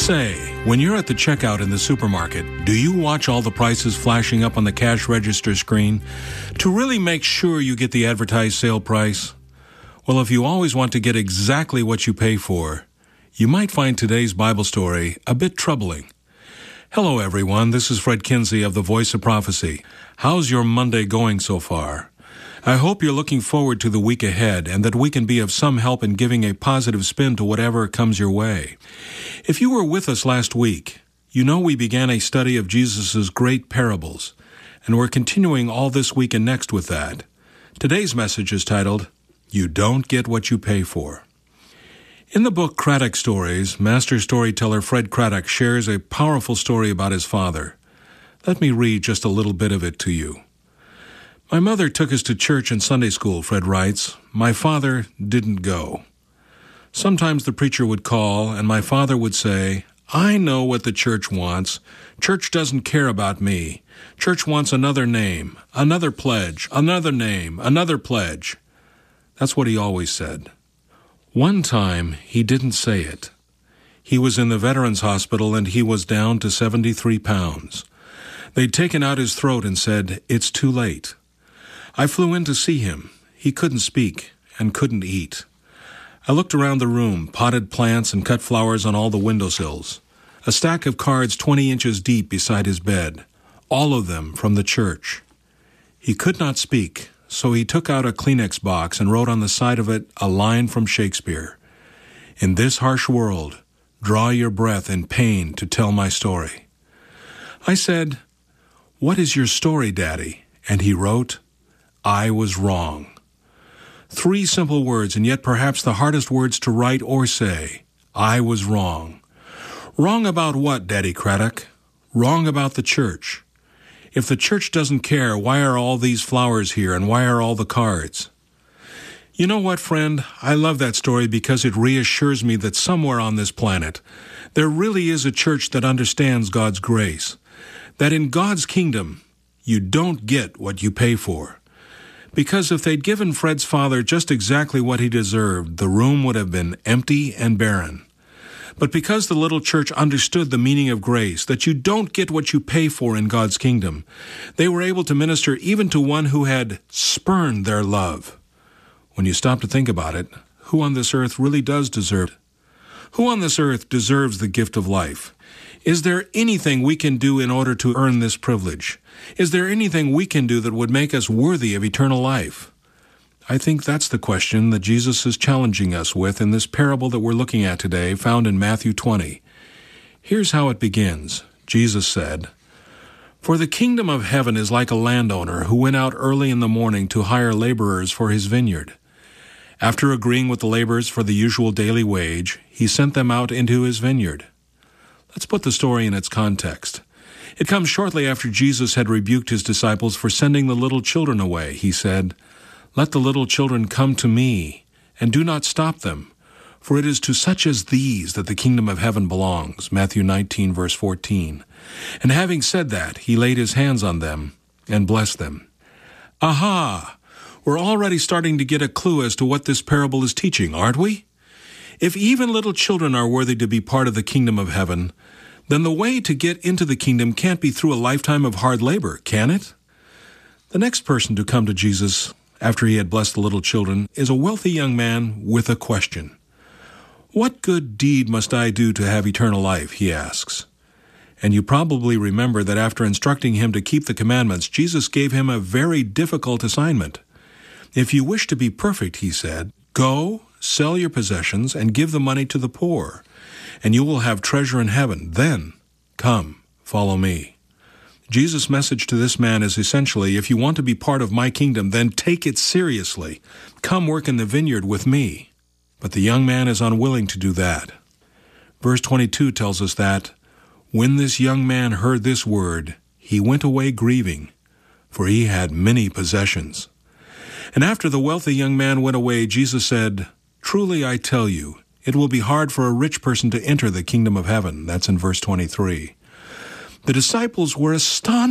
Say, when you're at the checkout in the supermarket, do you watch all the prices flashing up on the cash register screen to really make sure you get the advertised sale price? Well, if you always want to get exactly what you pay for, you might find today's Bible story a bit troubling. Hello, everyone. This is Fred Kinsey of the Voice of Prophecy. How's your Monday going so far? I hope you're looking forward to the week ahead and that we can be of some help in giving a positive spin to whatever comes your way. If you were with us last week, you know we began a study of Jesus' great parables, and we're continuing all this week and next with that. Today's message is titled, You Don't Get What You Pay For. In the book Craddock Stories, master storyteller Fred Craddock shares a powerful story about his father. Let me read just a little bit of it to you. My mother took us to church and Sunday school, Fred writes. My father didn't go. Sometimes the preacher would call, and my father would say, I know what the church wants. Church doesn't care about me. Church wants another name, another pledge, another name, another pledge. That's what he always said. One time, he didn't say it. He was in the Veterans Hospital, and he was down to 73 pounds. They'd taken out his throat and said, It's too late. I flew in to see him. He couldn't speak and couldn't eat. I looked around the room, potted plants and cut flowers on all the windowsills. A stack of cards 20 inches deep beside his bed, all of them from the church. He could not speak, so he took out a Kleenex box and wrote on the side of it a line from Shakespeare. In this harsh world, draw your breath in pain to tell my story. I said, What is your story, Daddy? And he wrote, I was wrong. 3 simple words, and yet perhaps the hardest words to write or say. I was wrong. Wrong about what, Daddy Craddock? Wrong about the church. If the church doesn't care, why are all these flowers here, and why are all the cards? You know what, friend? I love that story because it reassures me that somewhere on this planet, there really is a church that understands God's grace. That in God's kingdom, you don't get what you pay for. Because if they'd given Fred's father just exactly what he deserved, the room would have been empty and barren. But because the little church understood the meaning of grace, that you don't get what you pay for in God's kingdom, they were able to minister even to one who had spurned their love. When you stop to think about it, who on this earth really does deserve it? Who on this earth deserves the gift of life? Is there anything we can do in order to earn this privilege? Is there anything we can do that would make us worthy of eternal life? I think that's the question that Jesus is challenging us with in this parable that we're looking at today, found in Matthew 20. Here's how it begins. Jesus said, For the kingdom of heaven is like a landowner who went out early in the morning to hire laborers for his vineyard. After agreeing with the laborers for the usual daily wage, he sent them out into his vineyard. Let's put the story in its context. It comes shortly after Jesus had rebuked his disciples for sending the little children away. He said, Let the little children come to me, and do not stop them, for it is to such as these that the kingdom of heaven belongs. Matthew 19, verse 14. And having said that, he laid his hands on them and blessed them. Aha! We're already starting to get a clue as to what this parable is teaching, aren't we? If even little children are worthy to be part of the kingdom of heaven, then the way to get into the kingdom can't be through a lifetime of hard labor, can it? The next person to come to Jesus after he had blessed the little children is a wealthy young man with a question. What good deed must I do to have eternal life, he asks. And you probably remember that after instructing him to keep the commandments, Jesus gave him a very difficult assignment. If you wish to be perfect, he said, go, sell your possessions, and give the money to the poor, and you will have treasure in heaven. Then, come, follow me. Jesus' message to this man is essentially, if you want to be part of my kingdom, then take it seriously. Come work in the vineyard with me. But the young man is unwilling to do that. Verse 22 tells us that, when this young man heard this word, he went away grieving, for he had many possessions. And after the wealthy young man went away, Jesus said, Truly I tell you, it will be hard for a rich person to enter the kingdom of heaven. That's in verse 23. The disciples were astonished